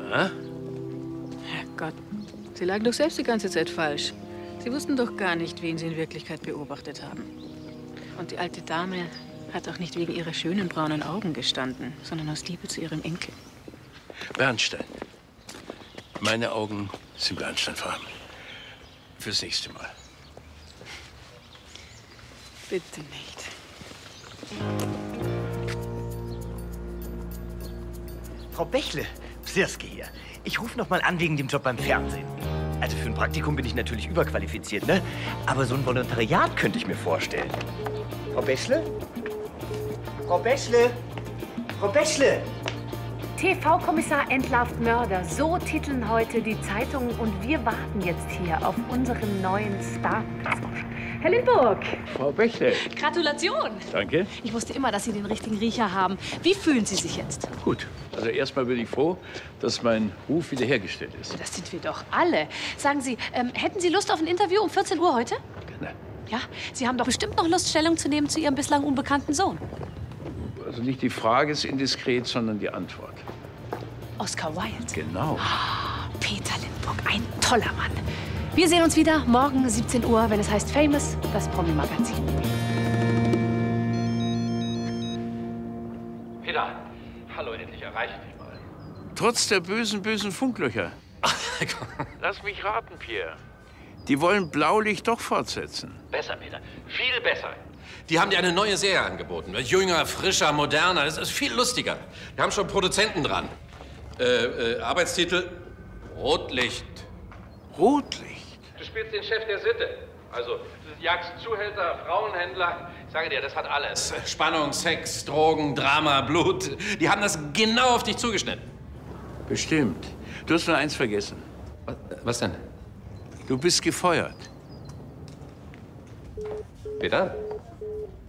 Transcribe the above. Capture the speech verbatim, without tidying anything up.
Na? Herrgott, Sie lagen doch selbst die ganze Zeit falsch. Sie wussten doch gar nicht, wen Sie in Wirklichkeit beobachtet haben. Und die alte Dame hat auch nicht wegen ihrer schönen braunen Augen gestanden, sondern aus Liebe zu ihrem Enkel. Bernstein. Meine Augen sind bernsteinfarben. Fürs nächste Mal. Bitte nicht. Frau Bächle, Psirske hier. Ich rufe noch mal an wegen dem Job beim Fernsehen. Also für ein Praktikum bin ich natürlich überqualifiziert, ne? Aber so ein Volontariat könnte ich mir vorstellen. Frau Bächle? Frau Bächle? Frau Bächle? T V-Kommissar entlarvt Mörder. So titeln heute die Zeitungen und wir warten jetzt hier auf unseren neuen Star. Herr Lindburg. Frau Bächle. Gratulation. Danke. Ich wusste immer, dass Sie den richtigen Riecher haben. Wie fühlen Sie sich jetzt? Gut. Also erstmal bin ich froh, dass mein Ruf wiederhergestellt ist. Das sind wir doch alle. Sagen Sie, ähm, hätten Sie Lust auf ein Interview um vierzehn Uhr heute? Gerne. Ja, Sie haben doch bestimmt noch Lust, Stellung zu nehmen zu Ihrem bislang unbekannten Sohn. Also nicht die Frage ist indiskret, sondern die Antwort. Oscar Wilde. Genau. Peter Lindburg, ein toller Mann. Wir sehen uns wieder morgen siebzehn Uhr, wenn es heißt Famous, das Promi-Magazin. Peter, hallo, endlich erreiche ich dich mal. Trotz der bösen, bösen Funklöcher. Lass mich raten, Pierre. Die wollen Blaulicht doch fortsetzen. Besser, Peter, viel besser. Die haben dir eine neue Serie angeboten. Jünger, frischer, moderner. Das ist viel lustiger. Wir haben schon Produzenten dran. Äh, äh, Arbeitstitel Rotlicht. Rotlicht? Du spielst den Chef der Sitte. Also, du jagst Zuhälter, Frauenhändler. Ich sage dir, das hat alles. Spannung, Sex, Drogen, Drama, Blut. Die haben das genau auf dich zugeschnitten. Bestimmt. Du hast nur eins vergessen. Was, was denn? Du bist gefeuert. Peter?